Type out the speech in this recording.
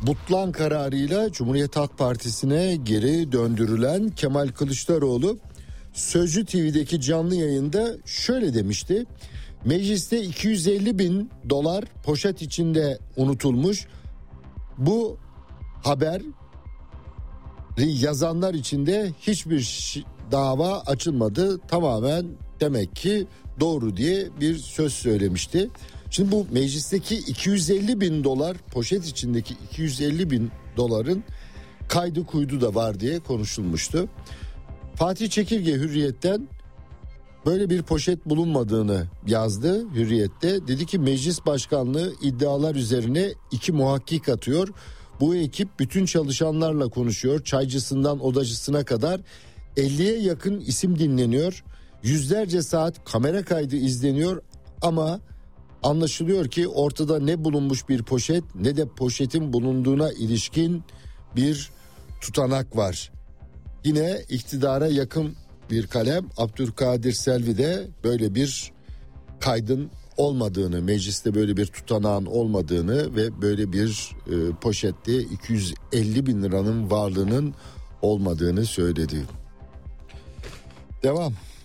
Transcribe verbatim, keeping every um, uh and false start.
butlan kararıyla Cumhuriyet Halk Partisi'ne geri döndürülen Kemal Kılıçdaroğlu Sözcü T V'deki canlı yayında şöyle demişti. Mecliste iki yüz elli bin dolar poşet içinde unutulmuş. Bu haber yazanlar için de hiçbir dava açılmadı. Tamamen demek ki doğru diye bir söz söylemişti. Şimdi bu meclisteki iki yüz elli bin dolar, poşet içindeki iki yüz elli bin doların kaydı kuydu da var diye konuşulmuştu. Fatih Çekirge Hürriyet'ten böyle bir poşet bulunmadığını yazdı Hürriyet'te. Dedi ki meclis başkanlığı iddialar üzerine iki muhakkik atıyor. Bu ekip bütün çalışanlarla konuşuyor. Çaycısından odacısına kadar elliye yakın isim dinleniyor. Yüzlerce saat kamera kaydı izleniyor ama anlaşılıyor ki ortada ne bulunmuş bir poşet ne de poşetin bulunduğuna ilişkin bir tutanak var. Yine iktidara yakın bir kalem Abdülkadir Selvi de böyle bir kaydın olmadığını, mecliste böyle bir tutanağın olmadığını ve böyle bir e, poşette iki yüz elli bin liranın varlığının olmadığını söyledi. Devam.